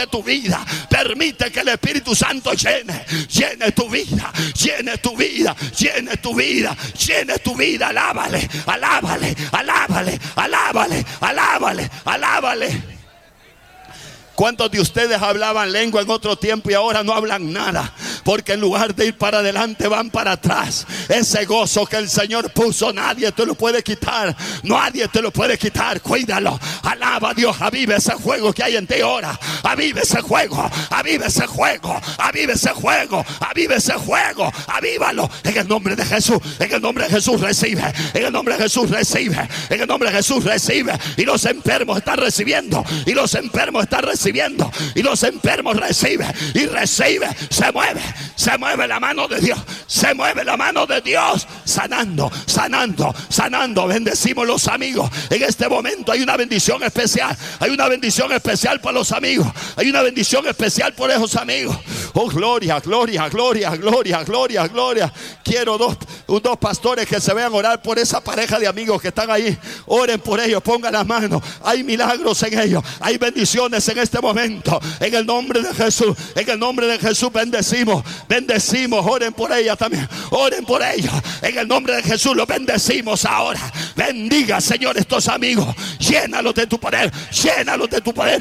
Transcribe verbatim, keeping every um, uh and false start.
toque tu vida. Permite que el Espíritu Santo llene, llene tu vida, llene tu vida, llene tu vida, llene tu vida. Alábale, alábale, alábale, alábale, alábale, alábale. ¿Cuántos de ustedes hablaban lengua en otro tiempo y ahora no hablan nada? Porque en lugar de ir para adelante van para atrás. Ese gozo que el Señor puso, nadie te lo puede quitar. Nadie te lo puede quitar. Cuídalo. Alaba a Dios. Aviva ese fuego que hay en ti ahora. Aviva ese fuego. Aviva ese fuego. Aviva ese fuego. Aviva ese fuego. Avívalo. En el nombre de Jesús. En el nombre de Jesús recibe. En el nombre de Jesús recibe. En el nombre de Jesús recibe. Y los enfermos están recibiendo. Y los enfermos están recibiendo. Y los enfermos reciben y recibe, se mueve, se mueve la mano de Dios, se mueve la mano de Dios, sanando, sanando, sanando. Bendecimos los amigos. En este momento hay una bendición especial, hay una bendición especial para los amigos, hay una bendición especial por esos amigos. Oh, gloria, gloria, gloria, gloria, gloria, gloria. Quiero dos, dos pastores que se vean orar por esa pareja de amigos que están ahí. Oren por ellos, pongan las manos. Hay milagros en ellos, hay bendiciones en este momento. En el nombre de Jesús, en el nombre de Jesús bendecimos, bendecimos. Oren por ella también, oren por ellos. En el nombre de Jesús los bendecimos ahora. Bendiga, Señor, estos amigos. Llénalos de tu poder, llénalos de tu poder.